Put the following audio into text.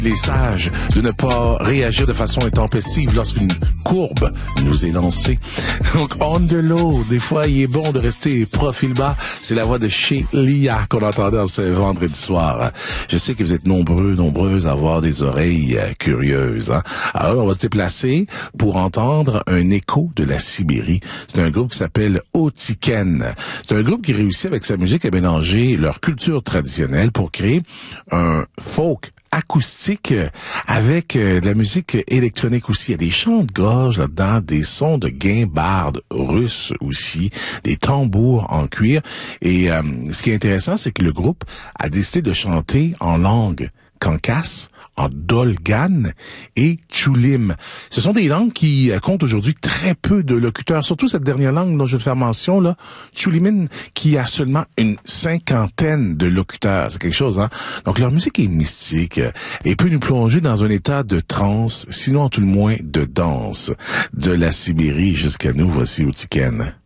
Les sages de ne pas réagir de façon intempestive lorsqu'une courbe nous est lancée. Donc, on the low, des fois, il est bon de rester profil bas. C'est la voix de chez Lia qu'on entendait en ce vendredi soir. Je sais que vous êtes nombreuses à avoir des oreilles curieuses. Hein? Alors, on va se déplacer pour entendre un écho de la Sibérie. C'est un groupe qui s'appelle Otiken. C'est un groupe qui réussit avec sa musique à mélanger leur culture traditionnelle pour créer un folk acoustique avec de la musique électronique aussi. Il y a des chants de gorge là-dedans, des sons de guimbardes russes aussi, des tambours en cuir. Et ce qui est intéressant, c'est que le groupe a décidé de chanter en langue kankas, en dolgan et chulim. Ce sont des langues qui comptent aujourd'hui très peu de locuteurs, surtout cette dernière langue dont je vais faire mention, là, chulimin, qui a seulement une 50aine de locuteurs. C'est quelque chose, hein? Donc leur musique est mystique et peut nous plonger dans un état de transe, sinon à tout le moins de danse. De la Sibérie jusqu'à nous, voici Otiken.